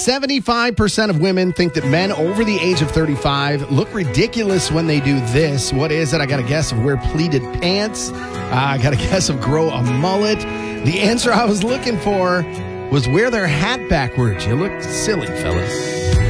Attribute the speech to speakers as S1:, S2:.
S1: 75% of women think that men over the age of 35 look ridiculous when they do this. What is it? I got a guess of wear pleated pants. I got a guess of grow a mullet. The answer I was looking for was wear their hat backwards. You look silly, fellas.